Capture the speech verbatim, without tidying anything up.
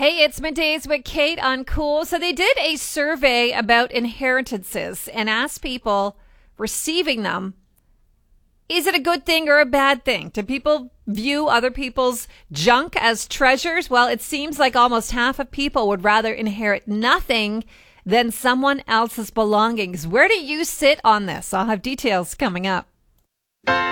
Hey, it's Middays with Kate on Cool. So they did a survey about inheritances and asked people receiving them, is it a good thing or a bad thing? Do people view other people's junk as treasures? Well, it seems like almost half of people would rather inherit nothing than someone else's belongings. Where do you sit on this? I'll have details coming up.